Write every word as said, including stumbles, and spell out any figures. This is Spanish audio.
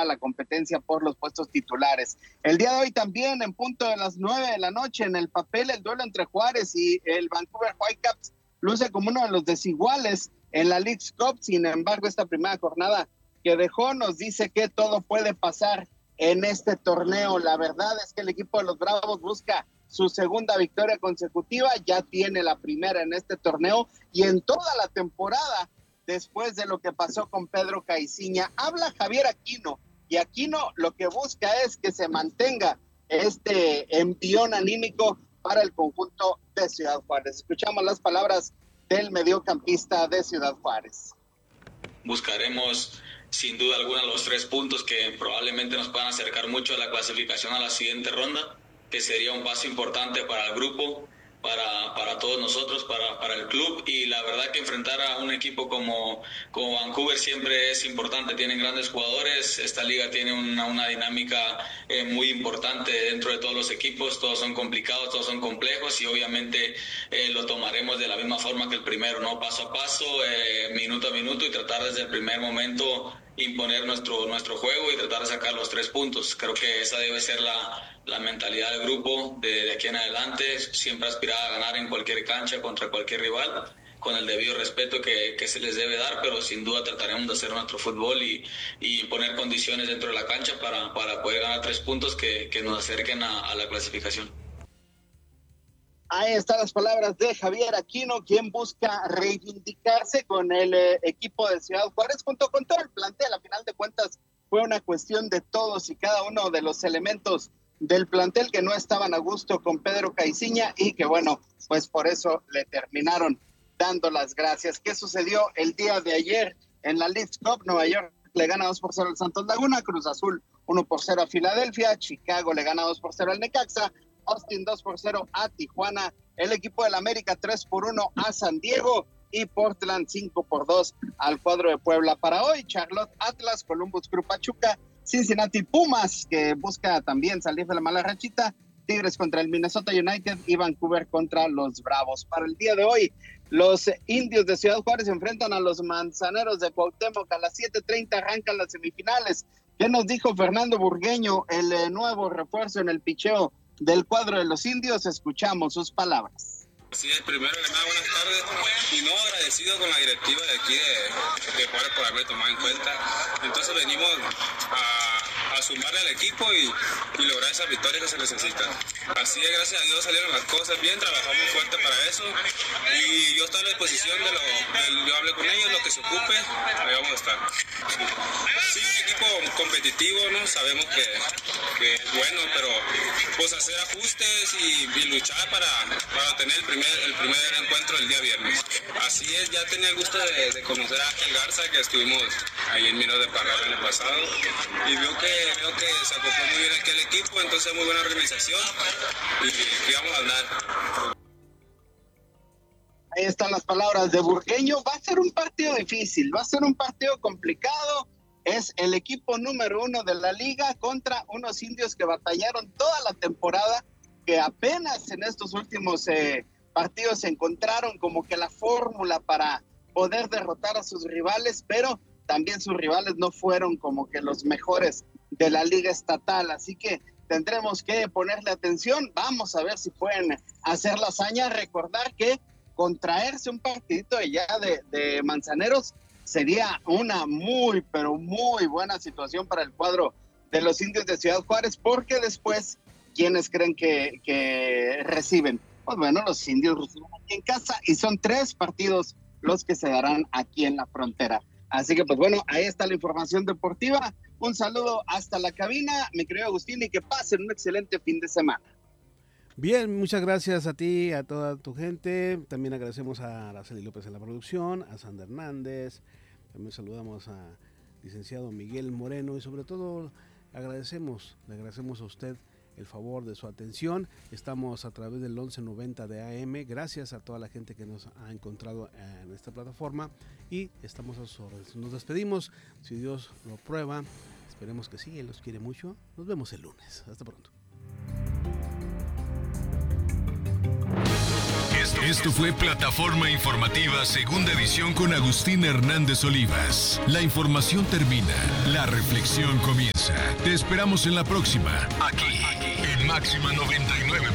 toda la competencia por los puestos titulares. El día de hoy también, en punto de las nueve de la noche, en el papel, el duelo entre Juárez y el Vancouver Whitecaps luce como uno de los desiguales en la Leagues Cup. Sin embargo, esta primera jornada que dejó nos dice que todo puede pasar en este torneo. La verdad es que el equipo de los Bravos busca su segunda victoria consecutiva, ya tiene la primera en este torneo y en toda la temporada, después de lo que pasó con Pedro Caiciña. Habla Javier Aquino, y Aquino lo que busca es que se mantenga este envión anímico para el conjunto de Ciudad Juárez. Escuchamos las palabras del mediocampista de Ciudad Juárez. Buscaremos sin duda alguna los tres puntos que probablemente nos puedan acercar mucho a la clasificación a la siguiente ronda, que sería un paso importante para el grupo, para, para todos nosotros, para, para el club, y la verdad que enfrentar a un equipo como, como Vancouver siempre es importante. Tienen grandes jugadores, esta liga tiene una, una dinámica eh, muy importante dentro de todos los equipos, todos son complicados, todos son complejos, y obviamente eh, lo tomaremos de la misma forma que el primero, ¿no? Paso a paso, eh, minuto a minuto, y tratar desde el primer momento imponer nuestro, nuestro juego y tratar de sacar los tres puntos. Creo que esa debe ser la, la mentalidad del grupo de, de aquí en adelante, siempre aspirar a ganar en cualquier cancha contra cualquier rival, con el debido respeto que, que se les debe dar, pero sin duda trataremos de hacer nuestro fútbol y, y poner condiciones dentro de la cancha para, para poder ganar tres puntos que, que nos acerquen a, a la clasificación. Ahí están las palabras de Javier Aquino, quien busca reivindicarse con el eh, equipo de Ciudad Juárez, junto con todo el plantel. A final de cuentas, fue una cuestión de todos y cada uno de los elementos del plantel que no estaban a gusto con Pedro Caiciña, y que bueno, pues por eso le terminaron dando las gracias. ¿Qué sucedió el día de ayer en la Leagues Cup? Nueva York le gana dos por cero al Santos Laguna, Cruz Azul uno por cero a Filadelfia, Chicago le gana dos por cero al Necaxa, Austin dos por cero a Tijuana, el equipo del América tres por uno a San Diego, y Portland cinco por dos al cuadro de Puebla. Para hoy, Charlotte Atlas, Columbus Crew Pachuca, Cincinnati Pumas, que busca también salir de la mala rachita, Tigres contra el Minnesota United y Vancouver contra los Bravos. Para el día de hoy, los Indios de Ciudad Juárez se enfrentan a los Manzaneros de Cuauhtémoc. A las siete treinta arrancan las semifinales. ¿Qué nos dijo Fernando Burgueño, el eh, nuevo refuerzo en el picheo del cuadro de los Indios? Escuchamos sus palabras. Sí, primero que nada, buenas tardes, y no, agradecido con la directiva de aquí de, de Juárez por haberme tomado en cuenta. Entonces venimos a, a sumarle al equipo y, y lograr esa victoria que se necesita. Así es, gracias a Dios salieron las cosas bien, trabajamos fuerte para eso, y yo estoy a la disposición de lo de, yo hablé con ellos, lo que se ocupe, ahí vamos a estar. Sí, un equipo competitivo, ¿no? Sabemos que, que es bueno, pero pues hacer ajustes y, y luchar para, para tener el primer, el primer encuentro del día viernes. Así es, ya tenía el gusto de, de conocer a Ángel Garza, que estuvimos ahí en Mineros de Parral el año pasado, y veo que, veo que se acopló muy bien aquí el equipo, entonces muy buena organización, y que vamos a andar. Ahí están las palabras de Burgueño. Va a ser un partido difícil, va a ser un partido complicado. Es el equipo número uno de la liga contra unos Indios que batallaron toda la temporada, que apenas en estos últimos eh, partidos encontraron como que la fórmula para poder derrotar a sus rivales, pero también sus rivales no fueron como que los mejores de la liga estatal, así que tendremos que ponerle atención. Vamos a ver si pueden hacer la hazaña. Recordar que contraerse un partidito ya de, de Manzaneros sería una muy, pero muy buena situación para el cuadro de los Indios de Ciudad Juárez, porque después, ¿quiénes creen que, que reciben? Pues bueno, los Indios reciben aquí en casa, y son tres partidos los que se darán aquí en la frontera. Así que pues bueno, ahí está la información deportiva. Un saludo hasta la cabina, mi querido Agustín, y que pasen un excelente fin de semana. Bien, muchas gracias a ti, a toda tu gente. También agradecemos a Araceli López en la producción, a Sandra Hernández. También saludamos a licenciado Miguel Moreno, y sobre todo agradecemos, le agradecemos a usted el favor de su atención. Estamos a través del once noventa de A M. Gracias a toda la gente que nos ha encontrado en esta plataforma, y estamos a sus órdenes. Nos despedimos, si Dios lo prueba, esperemos que sí, Él los quiere mucho. Nos vemos el lunes. Hasta pronto. Esto fue Plataforma Informativa Segunda Edición con Agustín Hernández Olivas. La información termina, la reflexión comienza. Te esperamos en la próxima, aquí en Máxima noventa y nueve.